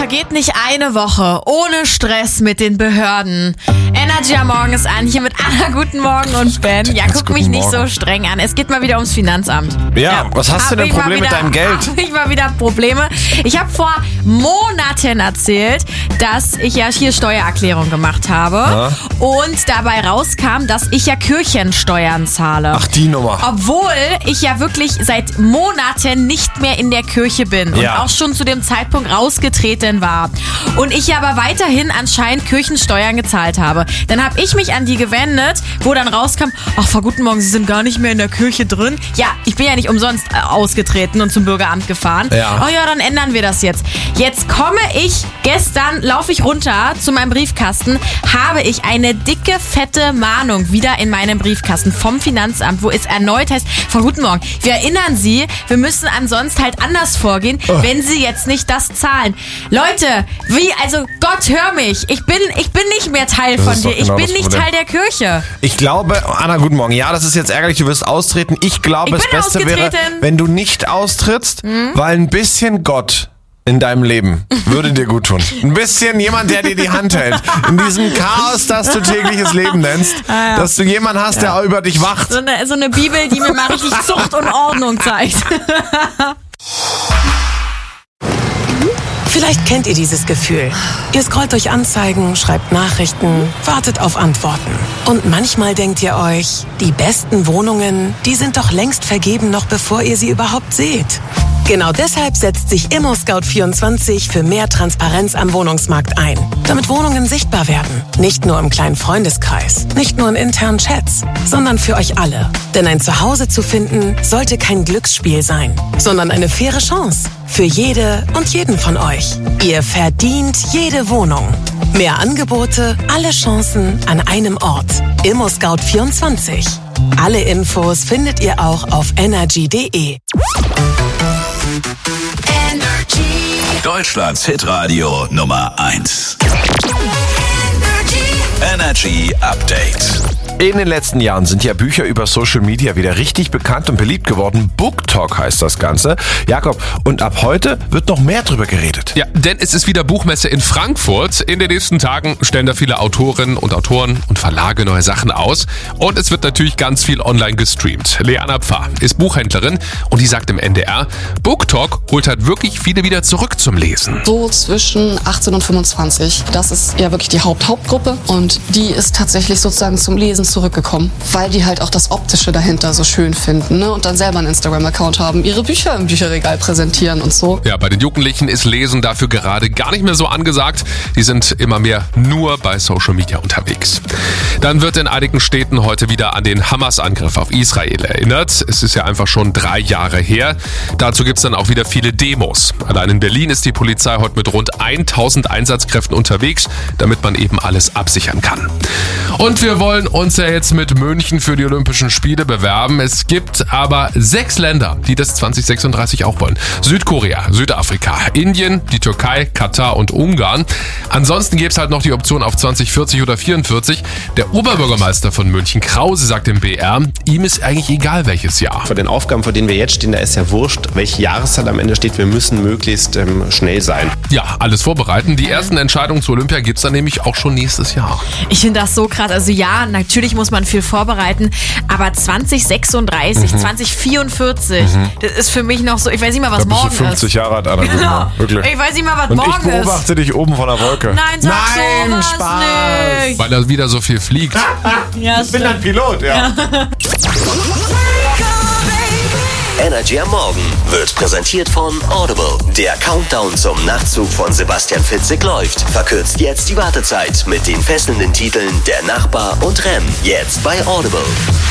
vergeht nicht eine Woche ohne Stress mit den Behörden. Energy am Morgen ist an, hier mit Anna, guten Morgen und Ben. Ja, guck mich nicht so streng an. Es geht mal wieder ums Finanzamt. Ja, was hast du denn Probleme mit deinem Geld? Habe ich mal wieder Probleme. Ich habe vor Monaten erzählt, dass ich ja hier Steuererklärung gemacht habe und dabei rauskam, dass ich ja Kirchensteuern zahle. Ach, die Nummer. Obwohl ich ja wirklich seit Monaten nicht mehr in der Kirche bin und auch schon zu dem Zeitpunkt rausgetreten war. Und ich aber weiterhin anscheinend Kirchensteuern gezahlt habe. Dann habe ich mich an die gewendet, wo dann rauskam, ach, Frau Guten Morgen, Sie sind gar nicht mehr in der Kirche drin. Ja, ich bin ja nicht umsonst ausgetreten und zum Bürgeramt gefahren. Ja. Oh ja, dann ändern wir das jetzt. Jetzt gestern laufe ich runter zu meinem Briefkasten, habe ich eine dicke, fette Mahnung wieder in meinem Briefkasten vom Finanzamt, wo es erneut heißt, Frau Guten Morgen, wir erinnern Sie, wir müssen ansonsten halt anders vorgehen, wenn Sie jetzt nicht das zahlen. Leute, also Gott, hör mich, ich bin nicht mehr Teil von dir, ich bin nicht Teil der Kirche. Ich glaube, Anna, guten Morgen, ja, das ist jetzt ärgerlich, du wirst austreten. Ich glaube, das Beste wäre, wenn du nicht austrittst, weil ein bisschen Gott in deinem Leben würde dir gut tun. Ein bisschen jemand, der dir die Hand hält. In diesem Chaos, das du tägliches Leben nennst, dass du jemanden hast, der über dich wacht. So eine Bibel, die mir mal richtig Zucht und Ordnung zeigt. Vielleicht kennt ihr dieses Gefühl. Ihr scrollt durch Anzeigen, schreibt Nachrichten, wartet auf Antworten. Und manchmal denkt ihr euch, die besten Wohnungen, die sind doch längst vergeben, noch bevor ihr sie überhaupt seht. Genau deshalb setzt sich ImmoScout24 für mehr Transparenz am Wohnungsmarkt ein. Damit Wohnungen sichtbar werden. Nicht nur im kleinen Freundeskreis, nicht nur in internen Chats, sondern für euch alle. Denn ein Zuhause zu finden, sollte kein Glücksspiel sein, sondern eine faire Chance. Für jede und jeden von euch. Ihr verdient jede Wohnung. Mehr Angebote, alle Chancen an einem Ort. ImmoScout24. Alle Infos findet ihr auch auf energy.de. Deutschlands Hitradio Nummer 1. Energy Update. In den letzten Jahren sind ja Bücher über Social Media wieder richtig bekannt und beliebt geworden. BookTok heißt das Ganze. Jakob, und ab heute wird noch mehr drüber geredet. Ja, denn es ist wieder Buchmesse in Frankfurt. In den nächsten Tagen stellen da viele Autorinnen und Autoren und Verlage neue Sachen aus. Und es wird natürlich ganz viel online gestreamt. Leanna Pfarr ist Buchhändlerin und die sagt im NDR, BookTok holt halt wirklich viele wieder zurück zum Lesen. So zwischen 18 und 25. Das ist ja wirklich die Hauptgruppe und die ist tatsächlich sozusagen zum Lesen zurückgekommen, weil die halt auch das Optische dahinter so schön finden, ne? Und dann selber einen Instagram-Account haben, ihre Bücher im Bücherregal präsentieren und so. Ja, bei den Jugendlichen ist Lesen dafür gerade gar nicht mehr so angesagt. Die sind immer mehr nur bei Social Media unterwegs. Dann wird in einigen Städten heute wieder an den Hamas-Angriff auf Israel erinnert. Es ist ja einfach schon 3 Jahre her. Dazu gibt's dann auch wieder viele Demos. Allein in Berlin ist die Polizei heute mit rund 1000 Einsatzkräften unterwegs, damit man eben alles absichern kann. Und wir wollen uns ja jetzt mit München für die Olympischen Spiele bewerben. Es gibt aber 6 Länder, die das 2036 auch wollen. Südkorea, Südafrika, Indien, die Türkei, Katar und Ungarn. Ansonsten gäbe es halt noch die Option auf 2040 oder 44. Der Oberbürgermeister von München, Krause, sagt im BR, ihm ist eigentlich egal welches Jahr. Vor den Aufgaben, vor denen wir jetzt stehen, da ist ja wurscht, welche Jahreszahl am Ende steht. Wir müssen möglichst schnell sein. Ja, alles vorbereiten. Die ersten Entscheidungen zu Olympia gibt es dann nämlich auch schon nächstes Jahr. Ich finde das so krass. Also ja, natürlich muss man viel vorbereiten, aber 2036, 2044, das ist für mich noch so, ich weiß nicht mal, was morgen ist. 50 Jahre alt, Anna. Genau. Wirklich. Ich weiß nicht mal, was und morgen ist. Ich beobachte dich oben von der Wolke. Nein, sag sowas Spaß. nicht. Weil er wieder so viel fliegt. Ja, ich bin ein Pilot, ja. Energy am Morgen wird präsentiert von Audible. Der Countdown zum Nachtzug von Sebastian Fitzek läuft. Verkürzt jetzt die Wartezeit mit den fesselnden Titeln Der Nachbar und Rem. Jetzt bei Audible.